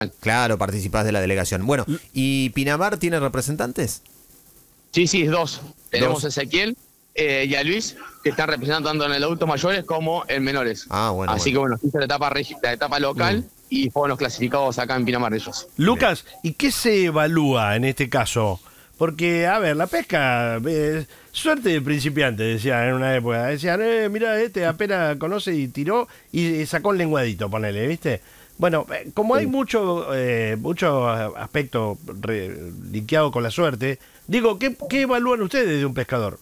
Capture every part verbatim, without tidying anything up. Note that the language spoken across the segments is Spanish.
Claro, participás de la delegación. Bueno, ¿y Pinamar tiene representantes? Sí, sí, dos. Tenemos Dos. a Ezequiel eh, y a Luis, que están representando tanto en el adultos mayores como en menores. Ah, bueno. Así bueno. que bueno, hizo la etapa, regi- la etapa local Mm. y fueron los clasificados acá en Pinamar ellos. Lucas, ¿y qué se evalúa en este caso? Porque, a ver, la pesca, eh, suerte de principiante, decían en una época. Decían, eh, mira, este apenas conoce y tiró y sacó el lenguadito, ponele, ¿viste? Bueno, eh, como hay mucho, eh, mucho aspecto re- linkeado con la suerte, digo, ¿qué, qué evalúan ustedes de un pescador?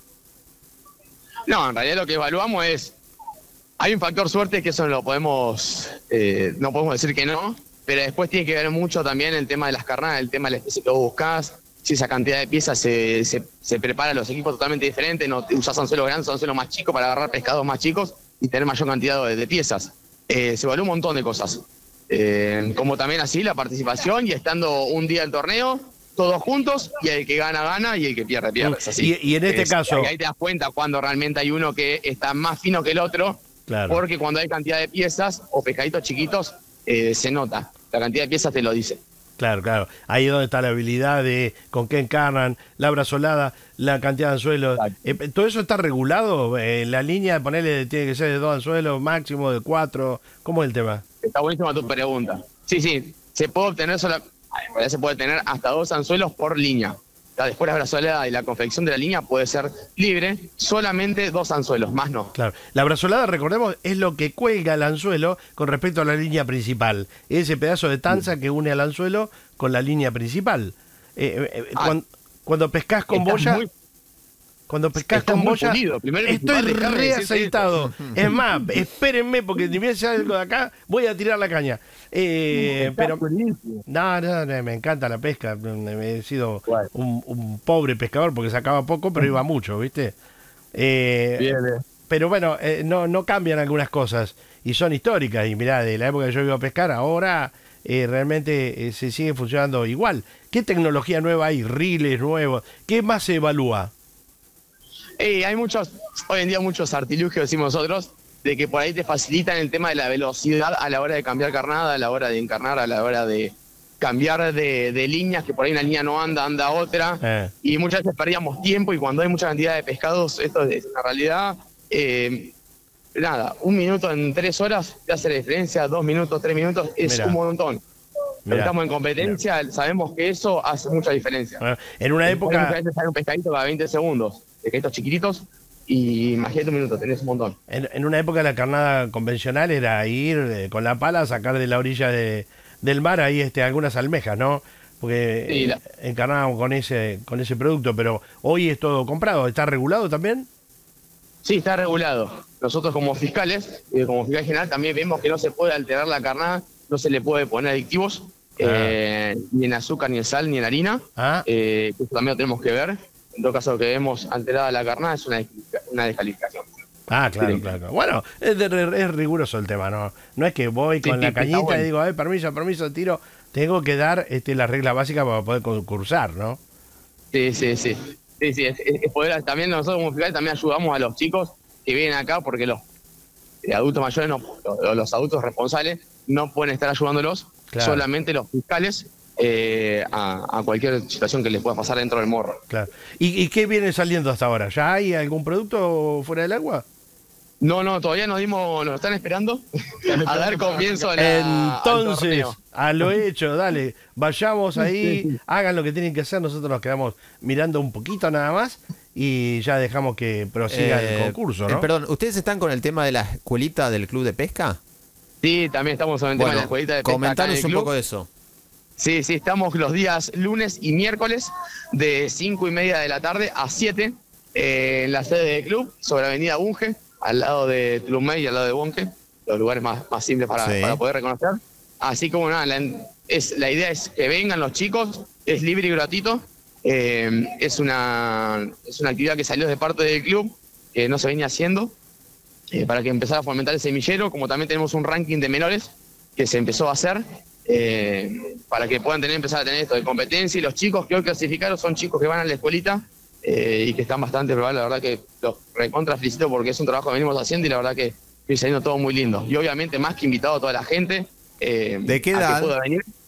No, en realidad lo que evaluamos es, hay un factor suerte que eso no lo podemos, eh, no podemos decir que no, pero después tiene que ver mucho también el tema de las carnadas, el tema de la especie que vos buscás, si esa cantidad de piezas se, se, se prepara los equipos totalmente diferentes, no usás anzuelos grandes, anzuelos más chicos para agarrar pescados más chicos y tener mayor cantidad de, de piezas. Eh, se evalúa un montón de cosas, eh, como también así la participación y estando un día del torneo, todos juntos, y el que gana, gana, y el que pierde, pierde. Es así. Y, y en este Es- caso... Ahí te das cuenta cuando realmente hay uno que está más fino que el otro, Claro. porque cuando hay cantidad de piezas o pescaditos chiquitos, eh, se nota. La cantidad de piezas te lo dice. Claro, claro. Ahí es donde está la habilidad de con qué encarnan, la brazolada, la cantidad de anzuelos. Eh, ¿Todo eso está regulado? Eh, la línea, ponerle, tiene que ser de dos anzuelos, máximo de cuatro. ¿Cómo es el tema? Está buenísima tu pregunta. Sí, sí, se puede obtener sola, en realidad se puede tener hasta dos anzuelos por línea. Ya después la brazolada y la confección de la línea puede ser libre, solamente dos anzuelos, más no. Claro. La brazolada, recordemos, es lo que cuelga el anzuelo con respecto a la línea principal. Ese pedazo de tanza que une al anzuelo con la línea principal. Eh, eh, Ah, cuan- cuando pescás con Estás boya... muy- Cuando pescás estás con muy boya, pulido. Primero y estoy principal, déjame decirte reaceitado. Es más, espérenme, porque si me hace algo de acá, voy a tirar la caña. Eh, pero no, no, no, me encanta la pesca. He sido Bueno. un, un pobre pescador porque sacaba poco, pero iba mucho, ¿viste? Eh, Bien, bien. Pero bueno, eh, no, no cambian algunas cosas y son históricas. Y mirá, de la época que yo iba a pescar, ahora eh, realmente eh, se sigue funcionando igual. ¿Qué tecnología nueva hay? Riles nuevos. ¿Qué más se evalúa? Eh, hay muchos, hoy en día muchos artilugios, decimos nosotros, de que por ahí te facilitan el tema de la velocidad a la hora de cambiar carnada, a la hora de encarnar, a la hora de cambiar de, de líneas, que por ahí una línea no anda, anda otra. Eh. Y muchas veces perdíamos tiempo y cuando hay mucha cantidad de pescados, esto es una realidad. Eh, nada, un minuto en tres horas te hace la diferencia, dos minutos, tres minutos, es Mirá. un montón. Pero Mirá. estamos en competencia, sabemos que eso hace mucha diferencia. Bueno, en una época... Muchas veces sale un pescadito cada veinte segundos, pescaditos chiquititos, y imagínate un minuto, tenés un montón. En, en una época la carnada convencional era ir eh, con la pala, sacar de la orilla de, del mar ahí este, algunas almejas, ¿no? Porque Sí, la- eh, encarnábamos con ese, con ese producto, pero hoy es todo comprado. ¿Está regulado también? Sí, está regulado. Nosotros como fiscales, eh, como fiscal general, también vemos que no se puede alterar la carnada, no se le puede poner adictivos, eh, ni en azúcar, ni en sal, ni en harina. Ah. Eh, eso también lo tenemos que ver. En todo caso, que vemos alterada la carnada es una, descalifica- una descalificación. Ah, claro, Sí. claro. Bueno, es, de- es riguroso el tema, ¿no? No es que voy Sí, con sí, la está cañita bueno. y digo, ay, permiso, permiso, tiro. Tengo que dar este, las reglas básicas para poder concursar, ¿no? Sí, sí, sí. Sí, sí, es- es poder- también nosotros como fiscales también ayudamos a los chicos que vienen acá porque los eh, adultos mayores, no, los, los adultos responsables no pueden estar ayudándolos, Claro. solamente los fiscales eh, a, a cualquier situación que les pueda pasar dentro del morro. Claro. ¿Y, ¿Y qué viene saliendo hasta ahora? ¿Ya hay algún producto fuera del agua? No, no, todavía nos dimos, nos están esperando a dar comienzo a la, al Entonces, torneo. a lo hecho, dale, vayamos ahí, hagan lo que tienen que hacer, nosotros nos quedamos mirando un poquito nada más y ya dejamos que prosiga Eh, el concurso, eh, ¿no? perdón, ¿ustedes están con el tema de la escuelita del club de pesca? Sí, también estamos en el tema de la escuelita de pesca acá en comentanos el un club. poco de eso. Sí, sí, estamos los días lunes y miércoles de cinco y media de la tarde a siete eh, en la sede del club, sobre Avenida Bunge, al lado de Tlumey y al lado de Bonque, los lugares más, más simples para, Sí. para poder reconocer. Así como nada, la, es, la idea es que vengan los chicos, es libre y gratuito, eh, es, una, es una actividad que salió de parte del club, que no se venía haciendo, eh, para que empezara a fomentar el semillero, como también tenemos un ranking de menores que se empezó a hacer, eh, para que puedan tener, empezar a tener esto de competencia, y los chicos que hoy clasificaron son chicos que van a la escuelita eh, y que están bastante probables. La verdad que los recontra felicito porque es un trabajo que venimos haciendo y la verdad que estoy saliendo todo muy lindo. Y obviamente más que invitado a toda la gente eh, ¿De qué a edad? que pueda venir.